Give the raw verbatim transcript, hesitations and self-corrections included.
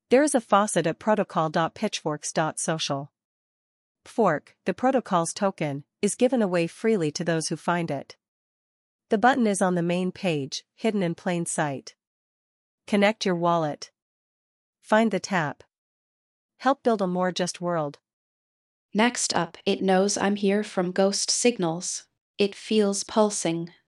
There is a faucet at protocol dot pitchforks dot social. Fork, the protocol's token, is given away freely to those who find it. The button is on the main page, hidden in plain sight. Connect your wallet. Find the tap. Help build a more just world. Next up, it knows I'm here from Ghost Signals. It feels pulsing,